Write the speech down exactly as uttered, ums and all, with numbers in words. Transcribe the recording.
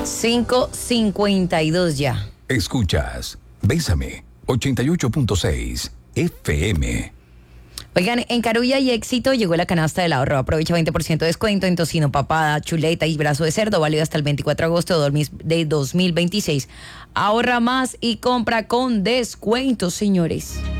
cinco cincuenta y dos ya. Escuchas Bésame ochenta y ocho punto seis F M. Oigan, en Carulla y Éxito llegó la canasta del ahorro. Aprovecha veinte por ciento de descuento en tocino, papada, chuleta y brazo de cerdo, válido hasta el veinticuatro de agosto de dos mil veintiséis. Ahorra más y compra con descuentos, señores.